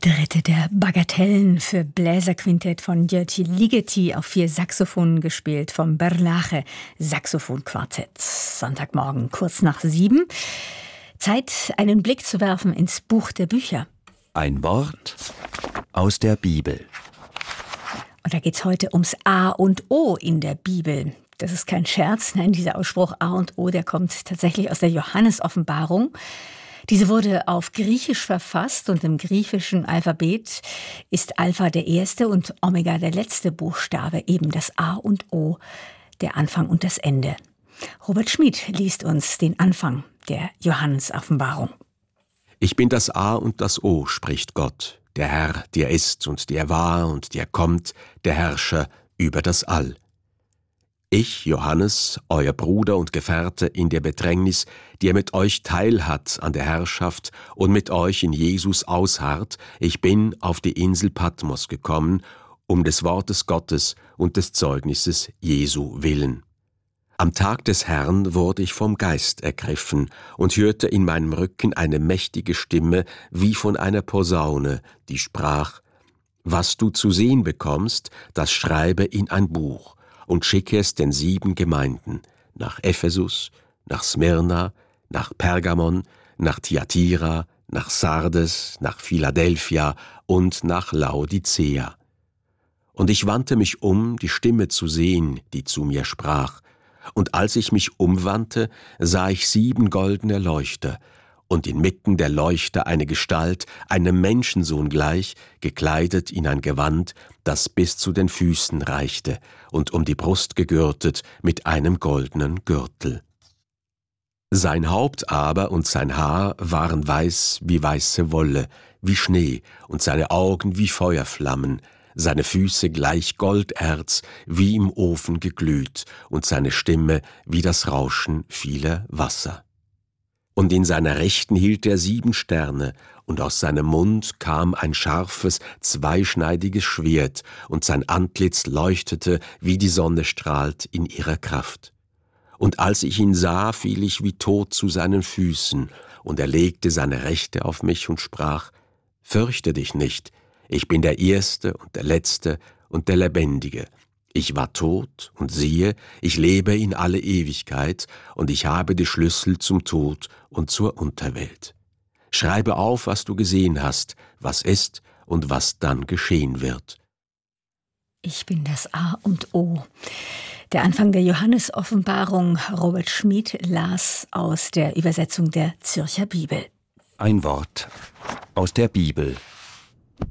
Dritte der Bagatellen für Bläserquintett von György Ligeti auf 4 Saxophonen gespielt vom Berlage Saxophonquartett. Sonntagmorgen kurz nach 7. Zeit, einen Blick zu werfen ins Buch der Bücher. Ein Wort aus der Bibel. Und da geht's heute ums A und O in der Bibel. Das ist kein Scherz, nein, dieser Ausspruch A und O, der kommt tatsächlich aus der Johannes-Offenbarung. Diese wurde auf Griechisch verfasst und im griechischen Alphabet ist Alpha der erste und Omega der letzte Buchstabe, eben das A und O, der Anfang und das Ende. Robert Schmid liest uns den Anfang der Johannes-Offenbarung. Ich bin das A und das O, spricht Gott, der Herr, der ist und der war und der kommt, der Herrscher über das All. Ich, Johannes, euer Bruder und Gefährte in der Bedrängnis, der mit euch teilhat an der Herrschaft und mit euch in Jesus ausharrt, ich bin auf die Insel Patmos gekommen, um des Wortes Gottes und des Zeugnisses Jesu willen. Am Tag des Herrn wurde ich vom Geist ergriffen und hörte in meinem Rücken eine mächtige Stimme wie von einer Posaune, die sprach: Was du zu sehen bekommst, das schreibe in ein Buch und schicke es den 7 Gemeinden, nach Ephesus, nach Smyrna, nach Pergamon, nach Thyatira, nach Sardes, nach Philadelphia und nach Laodicea. Und ich wandte mich um, die Stimme zu sehen, die zu mir sprach. Und als ich mich umwandte, sah ich 7 goldene Leuchter, und inmitten der Leuchter eine Gestalt, einem Menschensohn gleich, gekleidet in ein Gewand, das bis zu den Füßen reichte und um die Brust gegürtet mit einem goldenen Gürtel. Sein Haupt aber und sein Haar waren weiß wie weiße Wolle, wie Schnee, und seine Augen wie Feuerflammen, seine Füße gleich Golderz, wie im Ofen geglüht, und seine Stimme wie das Rauschen vieler Wasser. Und in seiner Rechten hielt er 7 Sterne, und aus seinem Mund kam ein scharfes, zweischneidiges Schwert, und sein Antlitz leuchtete, wie die Sonne strahlt in ihrer Kraft. Und als ich ihn sah, fiel ich wie tot zu seinen Füßen, und er legte seine Rechte auf mich und sprach: Fürchte dich nicht, ich bin der Erste und der Letzte und der Lebendige. Ich war tot, und siehe, ich lebe in alle Ewigkeit, und ich habe die Schlüssel zum Tod und zur Unterwelt. Schreibe auf, was du gesehen hast, was ist und was dann geschehen wird. Ich bin das A und O. Der Anfang der Johannes-Offenbarung. Robert Schmid las aus der Übersetzung der Zürcher Bibel. Ein Wort aus der Bibel.